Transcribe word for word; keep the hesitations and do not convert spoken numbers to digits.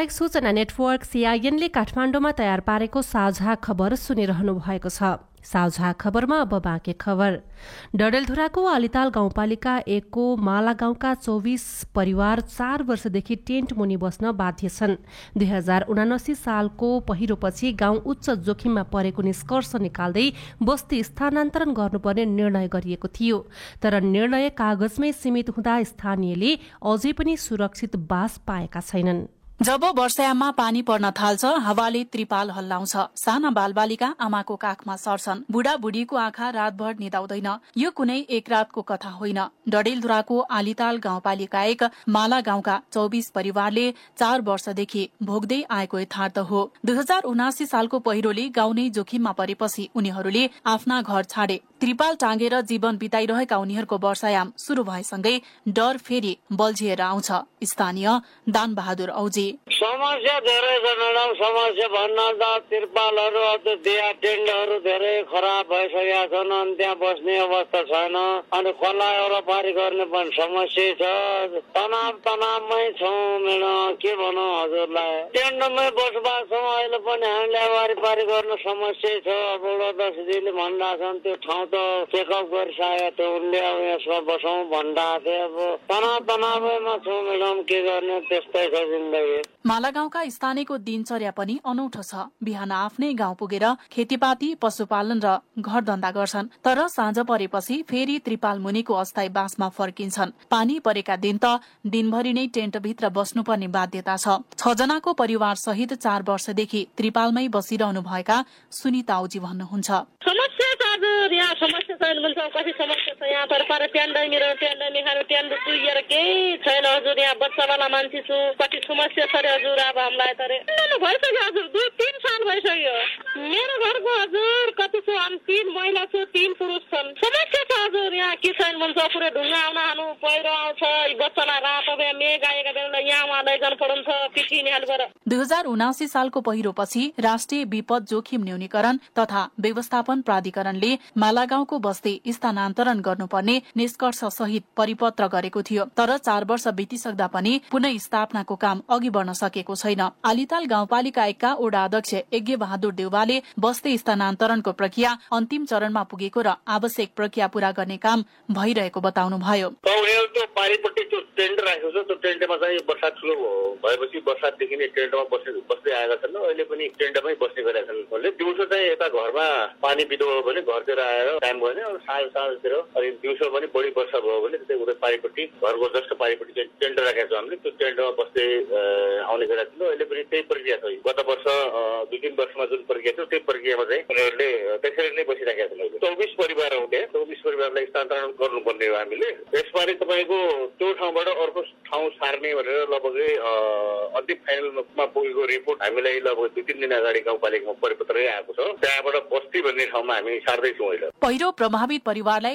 सामुदायिक सूचना नेटवर्क सीआईएनले काठमाडौँमा तयार पारेको साझा खबर सुनिरहनु भएको छ। साझा खबरमा अब बाँकी खबर। डडेलधुराको अलिताल गाउँपालिका एकको माला गाउँका चौबिस परिवार चार वर्षदेखि टेन्ट मुनि बस्न बाध्य छन्। दुई हजार उनासी सालको पहिरोपछि गाउँ उच्च जोखिममा परेको निष्कर्ष निकाल्दै बस्ती स्थानान्तरण गर्नुपर्ने निर्णय गरिएको थियो। तर निर्णय कागजमै सीमित हुँदा स्थानीयले अझै पनि सुरक्षित बास पाएका छैनन्। जब वर्षायाममा पानी पर्न थाल्छ, हावाले त्रिपाल हल्लाउँछ, साना बालबालिका आमाको काखमा सर्छन्, बुढाबुढीको आँखा रातभर निदाउँदैन। यो कुनै एक रातको कथा होइन। डडेलधुराको आलिताल गाउँपालिका एक माला गाउँका चौबिस परिवारले चार वर्षदेखि भोग्दै आएको यथार्थ हो। दुई हजार उनासी सालको पहिरोले गाउँ नै जोखिममा परेपछि उनीहरूले आफ्ना घर छाडे। त्रिपाल टाँगेर जीवन बिताइरहेका उनीहरूको वर्षायाम शुरू भएसँगै डर फेरि बल्झिएर आउँछ। स्थानीय दान बहादुर औजी समस्या धेरै छ म्याडम। समस्या भन्दा त्रिपालहरू दिया टेन्टहरू धेरै खराब भइसकेका छन्। अनि त्यहाँ बस्ने अवस्था छैन। अनि खोला वरपारी गर्ने पनि समस्या छ। तनाव तनावमै छौँ म्याडम, के भनौँ हजुरलाई। टेन्टमै बसोबास छौँ। अहिले पनि हामीले वरिपारी गर्न समस्या छ। बुढो दसजीले भनिरहेछन् त्यो ठाउँ त चेकअप गरिसकेको थियो उनले, अब यसमा बसौँ भनिरहेको थिए। अब तनाव तनावैमा छौँ म्याडम, के गर्ने, त्यस्तै छ जिन्दगी। माला गाउँका स्थानीयको दिनचर्या पनि अनौठो छ। बिहान आफ्नै गाउँ पुगेर खेतीपाती, पशुपालन र घर धन्दा गर्छन्। तर साँझ परेपछि फेरि त्रिपाल मुनिको अस्थायी बासमा फर्किन्छन्। पानी परेका दिन त दिनभरि नै टेन्टभित्र बस्नुपर्ने बाध्यता छ। छ जनाको परिवार सहित चार वर्षदेखि त्रिपालमै बसिरहनु भएका सुनिता औजी भन्नुहुन्छ। समस्या छ हजुर, यहाँ समस्या छैन भन्छ। कति समस्या छ यहाँ, तर पर ट्यान्डै मेरो ट्यान्डै खानु ट्यान्ड पुगेर केही छैन हजुर। यहाँ बच्चावाला मान्छे छु, कति समस्या छ हजुर। अब हामीलाई त भइसक्यो हजुर, दुई तिन साल भइसक्यो। मेरो घरको हजुर कति छ, हामी तीन महिला छु, तीन पुरुष छन्। समस्या छ हजुर, यहाँ के छैन भन्छ। पुरै ढुङ्गा आउन हानु, पहिरो आउँछ, बच्चालाई रात अब मेघ आएका बेला यहाँ उहाँ लैजानु पर्छ पिटिने हालबाट। दुई हजार उनासी सालको पहिरोपछि राष्ट्रिय विपद जोखिम न्यूनीकरण तथा व्यवस्थापन प्राधिकरणले मालागाउँको बस्ती स्थानान्तरण गर्नुपर्ने निष्कर्ष सहित परिपत्र गरेको थियो। तर चार वर्ष बितिसक्दा पनि पुनः स्थापनाको काम अघि बढ्न सकेको छैन। आलिताल गाउँपालिका एकका वडा अध्यक्ष यज्ञ बहादुर देउवाले बस्ती स्थानान्तरणको प्रक्रिया अन्तिम चरणमा पुगेको र आवश्यक प्रक्रिया पूरा गर्ने काम भइरहेको बताउनुभयो। पारिपट्टि त्यो टेन्ट राखेको छ, त्यो टेन्टमा चाहिँ बर्षा ठुलो भएपछि बर्षादेखि नै टेन्टमा बस्ने बस्दै आएका छन्। अहिले पनि टेन्टमै बस्ने गरेका छन्। उनले दिउँसो चाहिँ यता घरमा पानी बिदो भयो भने घरतिर आएर टाइम भयो भने अब साँझ साँझतिर, अनि दिउँसो पनि बढी वर्षा भयो भने त्यतै उता पारिपट्टि घरको जस्तो पारिपट्टि चाहिँ टेन्ट राखेको छ हामीले। त्यो टेन्टमा बस्दै आउने गरेका छन्। अहिले पनि त्यही प्रक्रिया छ। गत वर्ष दुई तिन वर्षमा जुन प्रक्रिया थियो त्यही प्रक्रियामा चाहिँ उनीहरूले त्यसरी नै बसिराखेका छन्। चौबिस परिवार हुने चौबिस परिवारलाई स्थानान्तरण गर्नुपर्ने हो हामीले। यसबारे तपाईँको त्यो ठाउँबाट अर्को ठाउँ सार्ने भनेर लगभग अन्तिम फाइनलमा पुगेको रिपोर्ट हामीलाई लगभग दुई तिन दिन अगाडि गाउँपालिकामा परिपत्रै आएको छ। त्यहाँबाट बस्ती भन्ने ठाउँमा हामी सार्दैछौँ अहिले। पहिरो प्रभावित परिवारलाई